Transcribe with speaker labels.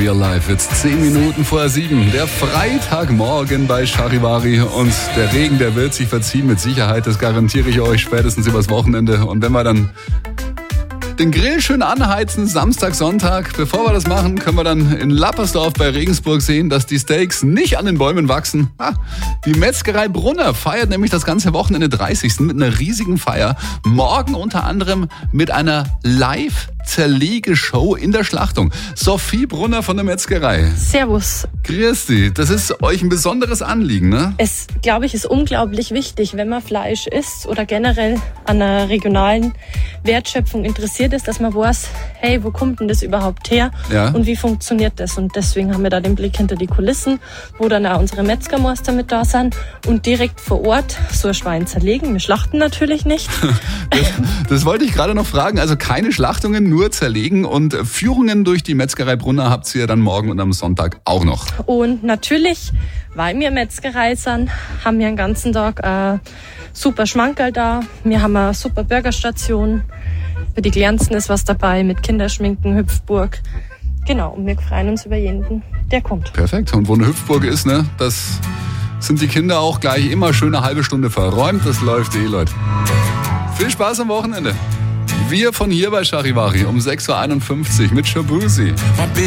Speaker 1: Real Life. Jetzt 10 Minuten vor 7. Der Freitagmorgen bei Charivari. Und der Regen, der wird sich verziehen mit Sicherheit. Das garantiere ich euch spätestens übers Wochenende. Und wenn wir dann den Grill schön anheizen, Samstag, Sonntag. Bevor wir das machen, können wir dann in Lappersdorf bei Regensburg sehen, dass die Steaks nicht an den Bäumen wachsen. Die Metzgerei Brunner feiert nämlich das ganze Wochenende 30. mit einer riesigen Feier. Morgen unter anderem mit einer Live-Zerlegeshow in der Schlachtung. Sophie Brunner von der Metzgerei.
Speaker 2: Servus.
Speaker 1: Grüß dich. Das ist euch ein besonderes Anliegen, ne?
Speaker 2: Es, glaube ich, ist unglaublich wichtig, wenn man Fleisch isst oder generell an einer regionalen Wertschöpfung interessiert ist, dass man weiß, hey, wo kommt denn das überhaupt her und wie funktioniert das? Und deswegen haben wir da den Blick hinter die Kulissen, wo dann auch unsere Metzgermeister mit da sind und direkt vor Ort so ein Schwein zerlegen. Wir schlachten natürlich nicht.
Speaker 1: Das wollte ich gerade noch fragen. Also keine Schlachtungen, nur zerlegen, und Führungen durch die Metzgerei Brunner habt ihr dann morgen und am Sonntag auch noch.
Speaker 2: Und natürlich, weil wir Metzgerei sind, haben wir den ganzen Tag super Schmankerl da. Wir haben eine super Burgerstation. Für die Kleinsten ist was dabei mit Kinderschminken, Hüpfburg. Genau, und wir freuen uns über jeden, der kommt.
Speaker 1: Perfekt. Und wo eine Hüpfburg ist, ne, das sind die Kinder auch gleich immer schön eine halbe Stunde verräumt. Das läuft Leute. Viel Spaß am Wochenende. Wir von hier bei Charivari um 6.51 Uhr mit Shabuzi.